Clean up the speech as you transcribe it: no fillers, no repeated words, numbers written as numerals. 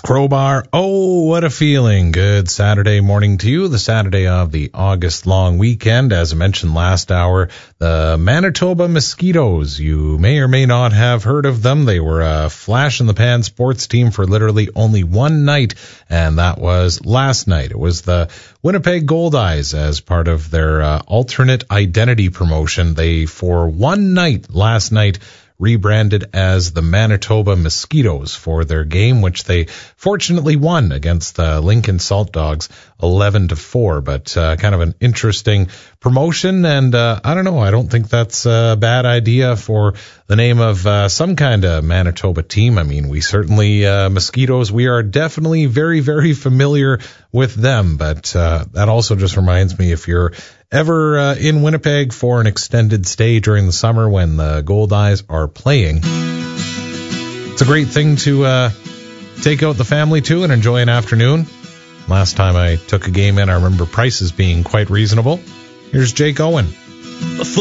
Crowbar, oh, what a feeling. Good Saturday morning to you, the Saturday of the August long weekend. As I mentioned last hour, the Manitoba Mosquitoes, you may or may not have heard of them. They were a flash-in-the-pan sports team for literally only one night, and that was last night. It was the Winnipeg Goldeyes as part of their alternate identity promotion. They, for one night last night, rebranded as the Manitoba Mosquitoes for their game, which they fortunately won against the Lincoln Salt Dogs 11-4. But kind of an interesting promotion, and I don't know, I don't think that's a bad idea for the name of some kind of Manitoba team. I mean, we certainly, Mosquitoes, we are definitely very, very familiar with them, but that also just reminds me, if you're ever in Winnipeg for an extended stay during the summer when the Goldeyes are playing, it's a great thing to take out the family to and enjoy an afternoon. Last time I took a game in, I remember prices being quite reasonable. Here's Jake Owen.